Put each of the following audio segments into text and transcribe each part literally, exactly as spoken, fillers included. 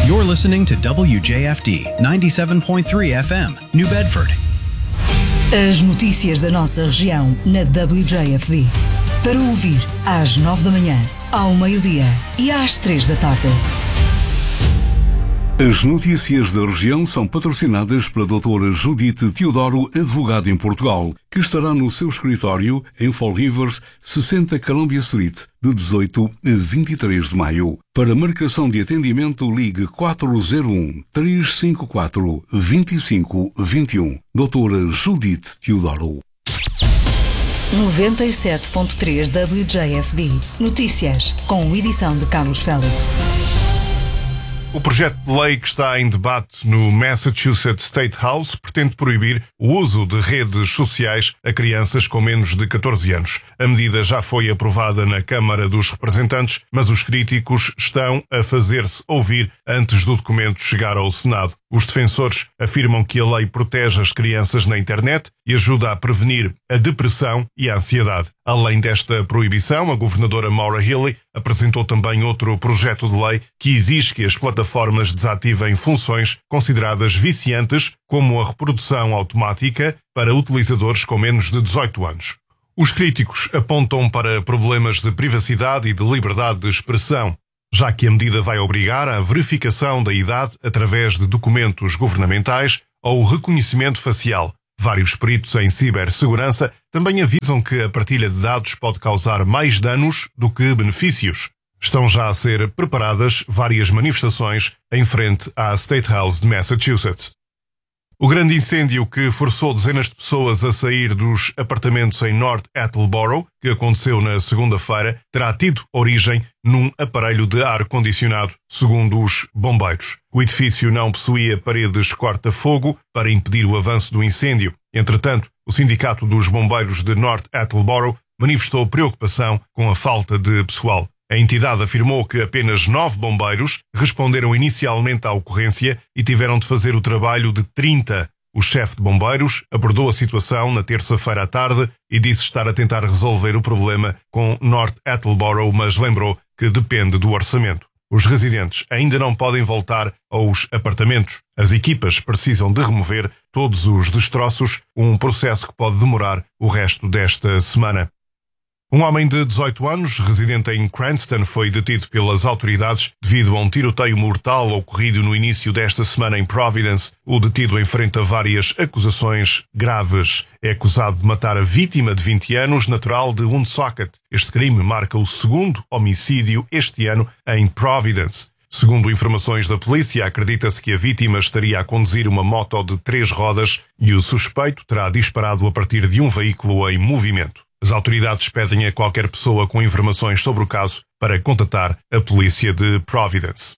You're listening to W J F D ninety-seven point three F M, New Bedford. As notícias da nossa região na W J F D. Para ouvir às nove da manhã, ao meio-dia e às três da tarde. As notícias da região são patrocinadas pela doutora Judite Teodoro, advogada em Portugal, que estará no seu escritório em Fall Rivers, sessenta Columbia Street, de dezoito a vinte e três de maio. Para marcação de atendimento, ligue quatro zero um, três cinco quatro, dois cinco dois um. doutora Judite Teodoro. noventa e sete ponto três W J F D. Notícias, com edição de Carlos Félix. O projeto de lei que está em debate no Massachusetts State House pretende proibir o uso de redes sociais a crianças com menos de catorze anos. A medida já foi aprovada na Câmara dos Representantes, mas os críticos estão a fazer-se ouvir antes do documento chegar ao Senado. Os defensores afirmam que a lei protege as crianças na internet e ajuda a prevenir a depressão e a ansiedade. Além desta proibição, a governadora Maura Healey apresentou também outro projeto de lei que exige que as plataformas desativem funções consideradas viciantes, como a reprodução automática, para utilizadores com menos de dezoito anos. Os críticos apontam para problemas de privacidade e de liberdade de expressão, já que a medida vai obrigar à verificação da idade através de documentos governamentais ou reconhecimento facial. Vários peritos em cibersegurança também avisam que a partilha de dados pode causar mais danos do que benefícios. Estão já a ser preparadas várias manifestações em frente à State House de Massachusetts. O grande incêndio que forçou dezenas de pessoas a sair dos apartamentos em North Attleboro, que aconteceu na segunda-feira, terá tido origem num aparelho de ar-condicionado, segundo os bombeiros. O edifício não possuía paredes corta-fogo para impedir o avanço do incêndio. Entretanto, o Sindicato dos Bombeiros de North Attleboro manifestou preocupação com a falta de pessoal. A entidade afirmou que apenas nove bombeiros responderam inicialmente à ocorrência e tiveram de fazer o trabalho de trinta. O chefe de bombeiros abordou a situação na terça-feira à tarde e disse estar a tentar resolver o problema com North Attleboro, mas lembrou que depende do orçamento. Os residentes ainda não podem voltar aos apartamentos. As equipas precisam de remover todos os destroços, um processo que pode demorar o resto desta semana. Um homem de dezoito anos, residente em Cranston, foi detido pelas autoridades devido a um tiroteio mortal ocorrido no início desta semana em Providence. O detido enfrenta várias acusações graves. É acusado de matar a vítima de vinte anos, natural de Woonsocket. Este crime marca o segundo homicídio este ano em Providence. Segundo informações da polícia, acredita-se que a vítima estaria a conduzir uma moto de três rodas e o suspeito terá disparado a partir de um veículo em movimento. As autoridades pedem a qualquer pessoa com informações sobre o caso para contatar a polícia de Providence.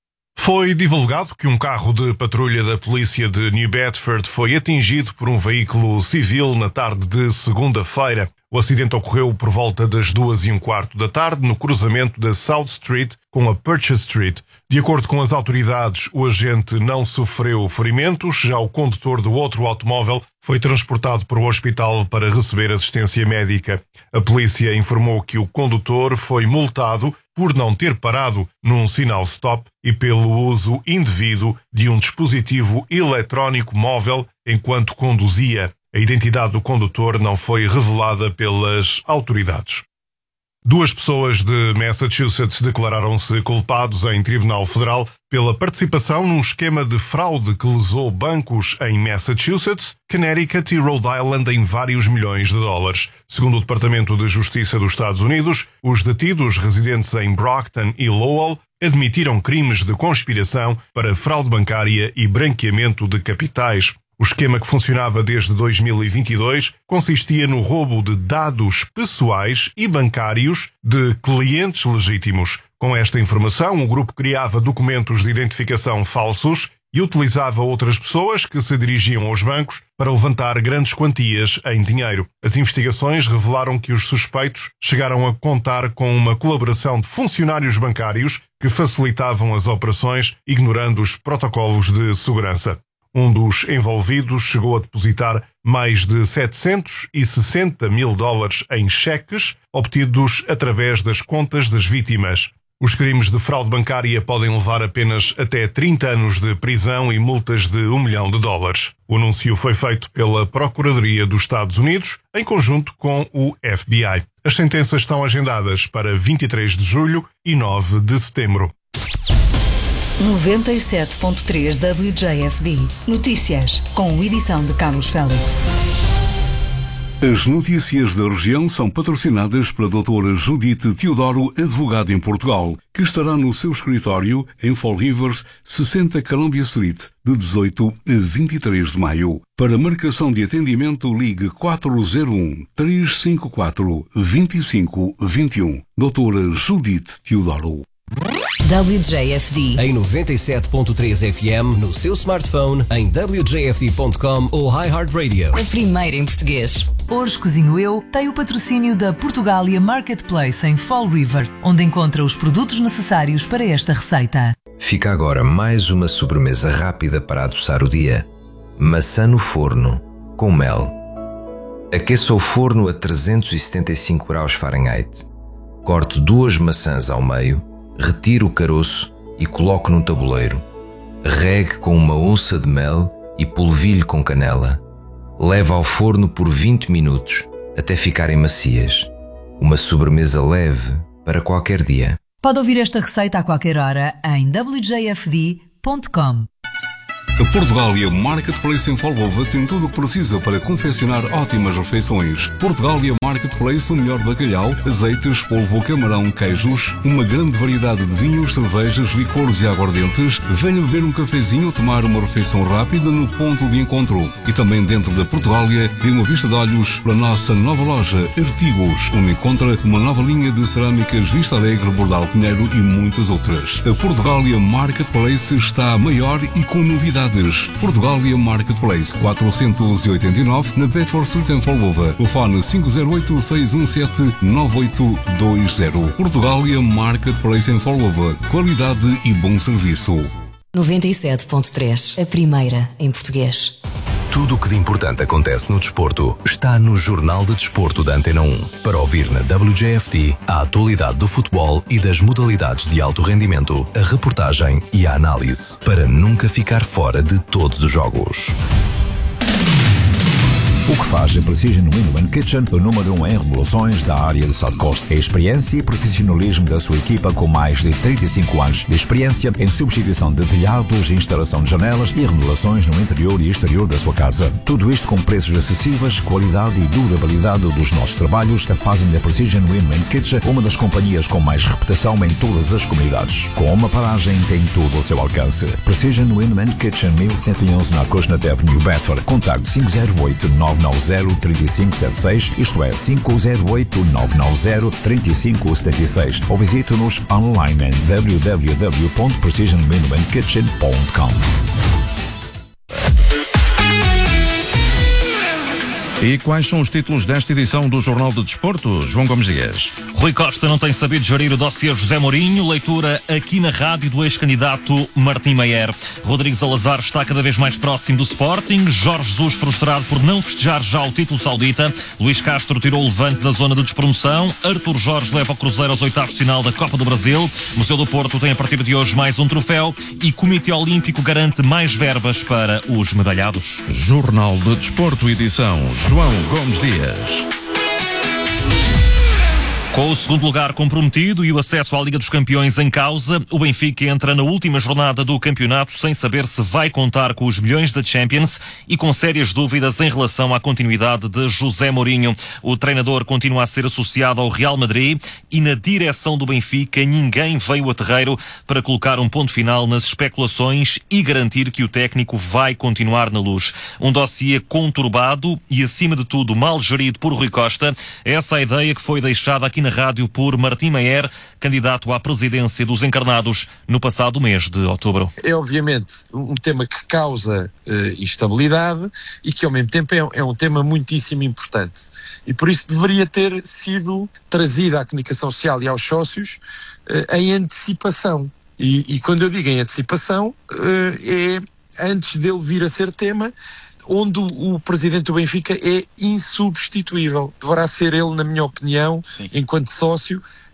Foi divulgado que um carro de patrulha da polícia de New Bedford foi atingido por um veículo civil na tarde de segunda-feira. O acidente ocorreu por volta das duas e um quarto da tarde no cruzamento da South Street com a Purchase Street. De acordo com as autoridades, o agente não sofreu ferimentos, já o condutor do outro automóvel foi transportado para o hospital para receber assistência médica. A polícia informou que o condutor foi multado por não ter parado num sinal stop e pelo uso indevido de um dispositivo eletrónico móvel enquanto conduzia. A identidade do condutor não foi revelada pelas autoridades. Duas pessoas de Massachusetts declararam-se culpados em Tribunal Federal pela participação num esquema de fraude que lesou bancos em Massachusetts, Connecticut e Rhode Island em vários milhões de dólares. Segundo o Departamento de Justiça dos Estados Unidos, os detidos residentes em Brockton e Lowell admitiram crimes de conspiração para fraude bancária e branqueamento de capitais. O esquema, que funcionava desde dois mil e vinte e dois, consistia no roubo de dados pessoais e bancários de clientes legítimos. Com esta informação, o grupo criava documentos de identificação falsos e utilizava outras pessoas que se dirigiam aos bancos para levantar grandes quantias em dinheiro. As investigações revelaram que os suspeitos chegaram a contar com uma colaboração de funcionários bancários que facilitavam as operações, ignorando os protocolos de segurança. Um dos envolvidos chegou a depositar mais de setecentos e sessenta mil dólares em cheques obtidos através das contas das vítimas. Os crimes de fraude bancária podem levar apenas até trinta anos de prisão e multas de um milhão de dólares. O anúncio foi feito pela Procuradoria dos Estados Unidos, em conjunto com o F B I. As sentenças estão agendadas para vinte e três de julho e nove de setembro. noventa e sete ponto três W J F D. Notícias, com edição de Carlos Félix. As notícias da região são patrocinadas pela doutora Judite Teodoro, advogada em Portugal, que estará no seu escritório em Fall Rivers, sessenta Columbia Street, de dezoito a vinte e três de maio. Para marcação de atendimento, ligue quatro zero um, três cinco quatro, dois cinco dois um. doutora Judite Teodoro. W J F D em noventa e sete ponto três F M no seu smartphone, em w j f d ponto com ou iHeartRadio. A primeira em português. Hoje Cozinho Eu tem o patrocínio da Portugália Marketplace em Fall River, onde encontra os produtos necessários para esta receita. Fica agora mais uma sobremesa rápida para adoçar o dia. Maçã no forno, com mel. Aqueça o forno a trezentos e setenta e cinco graus Fahrenheit. Corte duas maçãs ao meio, retire o caroço e coloque num tabuleiro. Regue com uma onça de mel e polvilhe com canela. Leve ao forno por vinte minutos, até ficarem macias. Uma sobremesa leve para qualquer dia. Pode ouvir esta receita a qualquer hora em w j f d ponto com. A Portugália Marketplace em Folgova tem tudo o que precisa para confeccionar ótimas refeições. Portugália Marketplace, o melhor bacalhau, azeites, polvo, camarão, queijos, uma grande variedade de vinhos, cervejas, licores e aguardentes. Venha beber um cafezinho ou tomar uma refeição rápida no ponto de encontro. E também dentro da Portugália, dê uma vista de olhos para a nossa nova loja Artigos, onde encontra uma nova linha de cerâmicas Vista Alegre, Bordal Pinheiro e muitas outras. A Portugália Marketplace está maior e com novidades. Portugália Marketplace, quatrocentos e oitenta e nove, na Bedford Street em Folgova. Telefone cinco zero oito, seis um sete, nove oito dois zero. Portugália Marketplace em Folgova. Qualidade e bom serviço. noventa e sete ponto três, a primeira em português. Tudo o que de importante acontece no desporto está no Jornal de Desporto da Antena um. Para ouvir na W J F D a atualidade do futebol e das modalidades de alto rendimento, a reportagem e a análise, para nunca ficar fora de todos os jogos. O que faz a Precision Window Kitchen o número um em remodelações da área de South Coast. É a experiência e profissionalismo da sua equipa com mais de trinta e cinco anos de experiência em substituição de telhados, instalação de janelas e remodelações no interior e exterior da sua casa. Tudo isto com preços acessíveis, qualidade e durabilidade dos nossos trabalhos a fazem da Precision Window Kitchen uma das companhias com mais reputação em todas as comunidades. Com uma paragem tem tudo ao seu alcance. Precision Window Kitchen mil cento e onze na Coasnut Avenue, Bedford. Contacto cinco zero oito, nove nove zero, três cinco sete seis, isto é cinco zero oito, nove nove zero, três cinco sete seis, ou visite-nos online em w w w ponto precision window kitchen ponto com. E quais são os títulos desta edição do Jornal de Desporto? João Gomes Dias. Rui Costa não tem sabido gerir o dossiê José Mourinho. Leitura aqui na rádio do ex-candidato Martim Maier. Rodrigo Salazar está cada vez mais próximo do Sporting. Jorge Jesus frustrado por não festejar já o título saudita. Luís Castro tirou o Levante da zona de despromoção. Artur Jorge leva o Cruzeiro aos oitavos de final da Copa do Brasil. Museu do Porto tem a partir de hoje mais um troféu. E Comitê Olímpico garante mais verbas para os medalhados. Jornal de Desporto, edição João Gomes Dias. Com o segundo lugar comprometido e o acesso à Liga dos Campeões em causa, o Benfica entra na última jornada do campeonato sem saber se vai contar com os milhões da Champions e com sérias dúvidas em relação à continuidade de José Mourinho. O treinador continua a ser associado ao Real Madrid e na direção do Benfica ninguém veio a terreiro para colocar um ponto final nas especulações e garantir que o técnico vai continuar na luz. Um dossiê conturbado e, acima de tudo, mal gerido por Rui Costa. Essa é a ideia que foi deixada aqui na rádio por Martim Maier, candidato à presidência dos Encarnados no passado mês de outubro. É obviamente um tema que causa uh, instabilidade e que ao mesmo tempo é, é um tema muitíssimo importante e por isso deveria ter sido trazida à comunicação social e aos sócios uh, em antecipação e, e quando eu digo em antecipação uh, é antes dele vir a ser tema, onde o, o presidente do Benfica é insubstituível. Deverá ser ele, na minha opinião, Sim. enquanto sócio,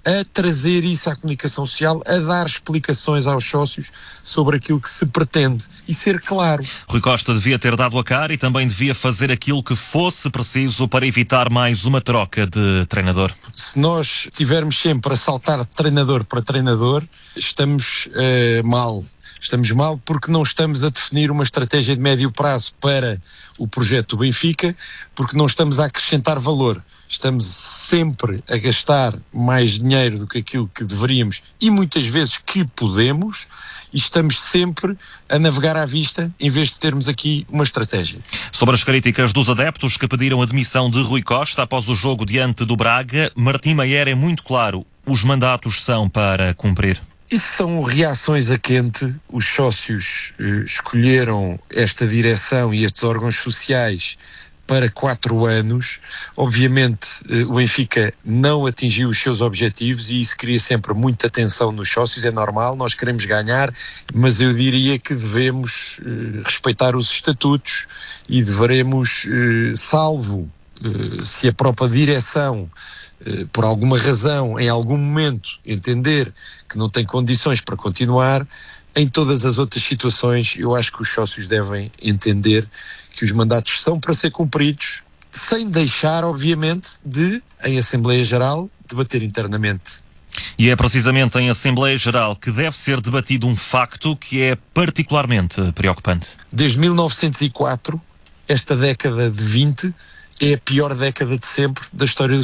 a trazer isso à comunicação social, a dar explicações aos sócios sobre aquilo que se pretende e ser claro. Rui Costa devia ter dado a cara e também devia fazer aquilo que fosse preciso para evitar mais uma troca de treinador. Se nós estivermos sempre a saltar de treinador para treinador, estamos uh, mal. Estamos mal porque não estamos a definir uma estratégia de médio prazo para o projeto do Benfica, porque não estamos a acrescentar valor. Estamos sempre a gastar mais dinheiro do que aquilo que deveríamos e muitas vezes que podemos, e estamos sempre a navegar à vista em vez de termos aqui uma estratégia. Sobre as críticas dos adeptos que pediram a demissão de Rui Costa após o jogo diante do Braga, Martim Maier é muito claro: os mandatos são para cumprir. Isso são reações a quente. Os sócios eh, escolheram esta direção e estes órgãos sociais para quatro anos. Obviamente eh, o Benfica não atingiu os seus objetivos e isso cria sempre muita tensão nos sócios, é normal, nós queremos ganhar, mas eu diria que devemos eh, respeitar os estatutos e deveremos, eh, salvo eh, se a própria direção por alguma razão, em algum momento, entender que não tem condições para continuar, em todas as outras situações, eu acho que os sócios devem entender que os mandatos são para ser cumpridos, sem deixar, obviamente, de, em Assembleia Geral, debater internamente. E é precisamente em Assembleia Geral que deve ser debatido um facto que é particularmente preocupante. Desde mil novecentos e quatro, esta década de vinte, é a pior década de sempre da história do